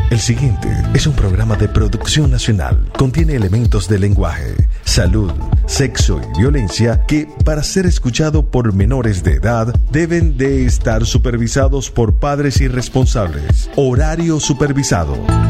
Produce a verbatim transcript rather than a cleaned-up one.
El siguiente es un programa de producción nacional. Contiene elementos de lenguaje, salud, sexo y violencia que, para ser escuchado por menores de edad, deben de estar supervisados por padres irresponsables. Horario supervisado.